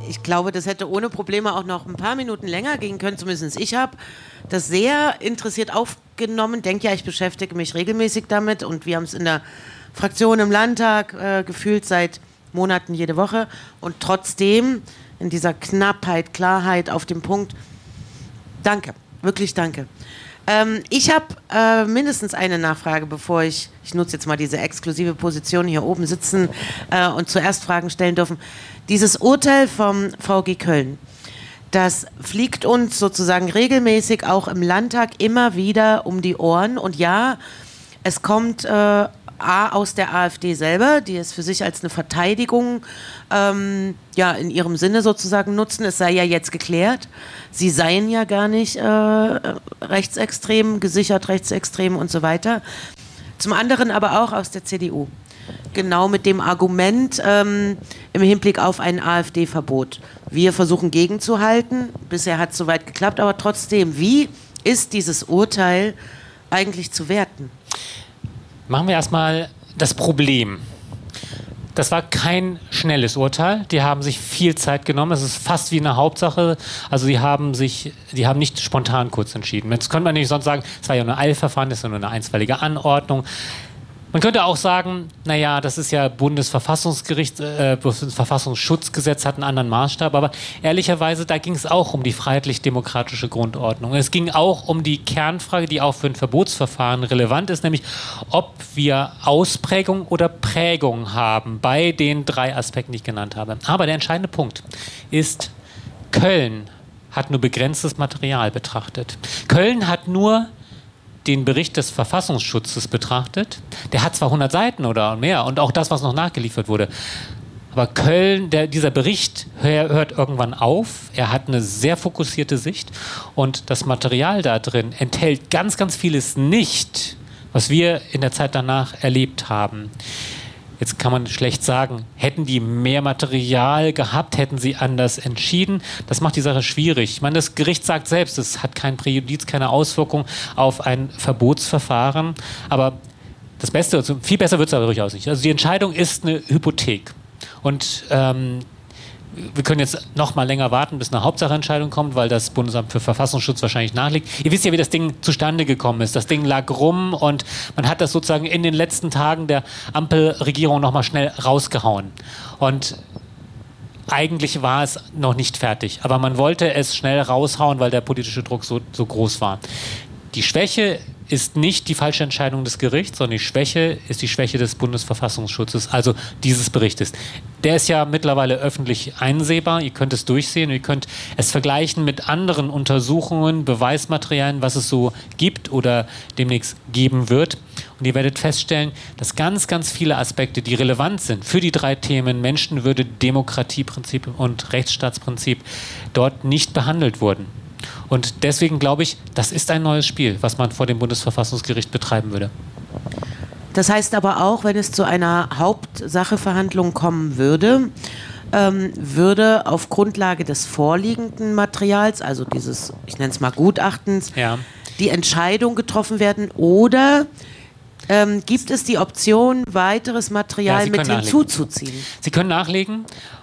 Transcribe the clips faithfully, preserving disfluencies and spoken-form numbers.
ich glaube, das hätte ohne Probleme auch noch ein paar Minuten länger gehen können, zumindest ich habe das sehr interessiert aufgenommen. Denke ja, ich beschäftige mich regelmäßig damit und wir haben es in der Fraktion im Landtag äh, gefühlt seit Monaten jede Woche und trotzdem in dieser Knappheit, Klarheit auf dem Punkt. Danke, wirklich danke. Ähm, ich habe äh, mindestens eine Nachfrage, bevor ich, ich nutze jetzt mal diese exklusive Position hier oben sitzen äh, und zuerst Fragen stellen dürfen. Dieses Urteil vom V G Köln, das fliegt uns sozusagen regelmäßig auch im Landtag immer wieder um die Ohren und ja, es kommt äh, A, aus der AfD selber, die es für sich als eine Verteidigung ähm, ja, in ihrem Sinne sozusagen nutzen. Es sei ja jetzt geklärt, sie seien ja gar nicht äh, rechtsextrem, gesichert rechtsextrem und so weiter. Zum anderen aber auch aus der C D U. Genau mit dem Argument ähm, im Hinblick auf ein AfD-Verbot. Wir versuchen gegenzuhalten, bisher hat es soweit geklappt, aber trotzdem, wie ist dieses Urteil eigentlich zu werten? Machen wir erstmal das Problem. Das war kein schnelles Urteil. Die haben sich viel Zeit genommen. Es ist fast wie eine Hauptsache. Also sie haben sich, die haben nicht spontan kurz entschieden. Jetzt könnte man nicht sonst sagen, es war ja nur ein Eilverfahren, das ist ja nur eine einstweilige Anordnung. Man könnte auch sagen, naja, das ist ja Bundesverfassungsgericht, äh, Bundesverfassungsschutzgesetz hat einen anderen Maßstab, aber ehrlicherweise, da ging es auch um die freiheitlich-demokratische Grundordnung. Es ging auch um die Kernfrage, die auch für ein Verbotsverfahren relevant ist, nämlich ob wir Ausprägung oder Prägung haben bei den drei Aspekten, die ich genannt habe. Aber der entscheidende Punkt ist, Köln hat nur begrenztes Material betrachtet. Köln hat nur den Bericht des Verfassungsschutzes betrachtet. Der hat zwar hundert Seiten oder mehr und auch das, was noch nachgeliefert wurde. Aber Köln, der, dieser Bericht hör, hört irgendwann auf. Er hat eine sehr fokussierte Sicht und das Material da drin enthält ganz, ganz vieles nicht, was wir in der Zeit danach erlebt haben. Jetzt kann man schlecht sagen, hätten die mehr Material gehabt, hätten sie anders entschieden. Das macht die Sache schwierig. Ich meine, das Gericht sagt selbst, es hat kein Präjudiz, keine Auswirkung auf ein Verbotsverfahren. Aber das Beste, also viel besser wird es aber durchaus nicht. Also die Entscheidung ist eine Hypothek. Und ähm, wir können jetzt noch mal länger warten, bis eine Hauptsacheentscheidung kommt, weil das Bundesamt für Verfassungsschutz wahrscheinlich nachliegt. Ihr wisst ja, wie das Ding zustande gekommen ist. Das Ding lag rum und man hat das sozusagen in den letzten Tagen der Ampelregierung noch mal schnell rausgehauen. Und eigentlich war es noch nicht fertig, aber man wollte es schnell raushauen, weil der politische Druck so, so groß war. Die Schwäche ist nicht die falsche Entscheidung des Gerichts, sondern die Schwäche ist die Schwäche des Bundesverfassungsschutzes, also dieses Berichtes. Der ist ja mittlerweile öffentlich einsehbar, ihr könnt es durchsehen, ihr könnt es vergleichen mit anderen Untersuchungen, Beweismaterialien, was es so gibt oder demnächst geben wird. Und ihr werdet feststellen, dass ganz, ganz viele Aspekte, die relevant sind für die drei Themen Menschenwürde, Demokratieprinzip und Rechtsstaatsprinzip, dort nicht behandelt wurden. Und deswegen glaube ich, das ist ein neues Spiel, was man vor dem Bundesverfassungsgericht betreiben würde. Das heißt aber auch, wenn es zu einer Hauptsacheverhandlung kommen würde, ähm, würde auf Grundlage des vorliegenden Materials, also dieses, ich nenne es mal Gutachtens, ja, die Entscheidung getroffen werden oder ähm, gibt es die Option, weiteres Material ja, mit hinzuzuziehen? Sie können nachlegen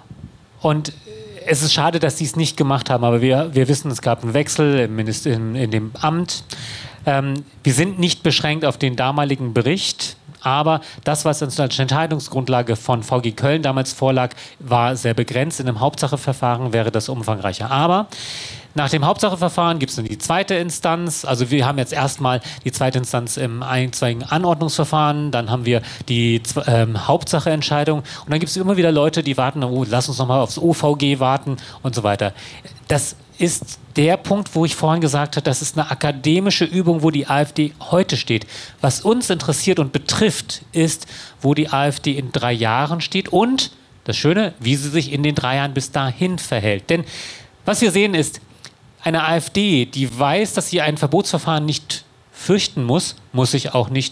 und es ist schade, dass sie es nicht gemacht haben, aber wir, wir wissen, es gab einen Wechsel im Minister, in, in dem Amt. Ähm, wir sind nicht beschränkt auf den damaligen Bericht, aber das, was uns als Entscheidungsgrundlage von V G Köln damals vorlag, war sehr begrenzt. In einem Hauptsacheverfahren wäre das umfangreicher. Aber nach dem Hauptsacheverfahren gibt es dann die zweite Instanz. Also wir haben jetzt erstmal die zweite Instanz im einstweiligen Anordnungsverfahren, dann haben wir die ähm, Hauptsacheentscheidung und dann gibt es immer wieder Leute, die warten, oh, lass uns nochmal aufs O V G warten und so weiter. Das ist der Punkt, wo ich vorhin gesagt habe, das ist eine akademische Übung, wo die AfD heute steht. Was uns interessiert und betrifft, ist, wo die AfD in drei Jahren steht und, das Schöne, wie sie sich in den drei Jahren bis dahin verhält. Denn was wir sehen ist, eine AfD, die weiß, dass sie ein Verbotsverfahren nicht fürchten muss, muss sich auch nicht